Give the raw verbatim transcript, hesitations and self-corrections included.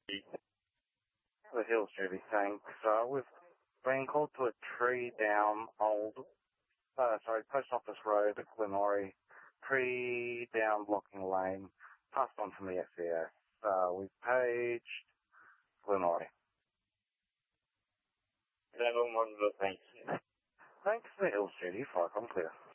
The Hills, Judy, thanks. Uh, we've been called to a tree down old, uh, sorry, Post Office Road at Glenorrey, tree down Blocking Lane, passed on from the S E S. Uh, we've paged Glenorrey. Thanks. Thanks, The Hills, Judy, far from clear.